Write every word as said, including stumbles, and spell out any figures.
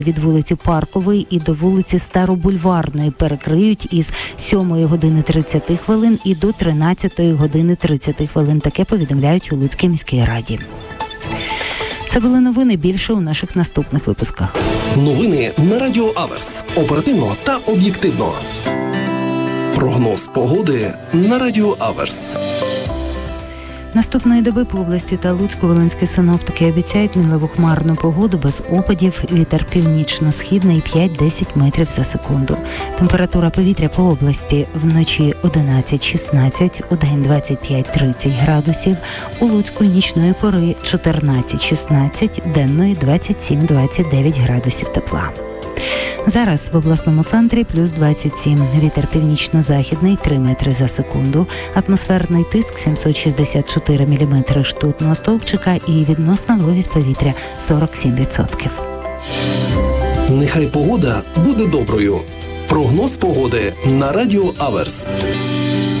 від вулиці Паркової і до вулиці Старобульварної перекриють із сьомої години тридцять хвилин і до тринадцятої години тридцять хвилин. Таке повідомляють у Луцькій міській раді. Це були новини, більше у наших наступних випусках. Новини на Радіо Аверс. Оперативно та об'єктивно. Прогноз погоди на Радіо Аверс. Наступної доби по області та Луцьку-Волинські синоптики обіцяють мінливу хмарну погоду без опадів, вітер північно-східний п'ять-десять метрів за секунду. Температура повітря по області вночі одинадцять-шістнадцять, удень двадцять п'ять-тридцять градусів, у Луцьку нічної пори чотирнадцять-шістнадцять, денної двадцять сім-двадцять дев'ять градусів тепла. Зараз в обласному центрі плюс двадцять сім, вітер північно-західний три метри за секунду, атмосферний тиск сімсот шістдесят чотири міліметри ртутного стовпчика і відносна вологість повітря сорок сім відсотків. Нехай погода буде доброю. Прогноз погоди на Радіо Аверс.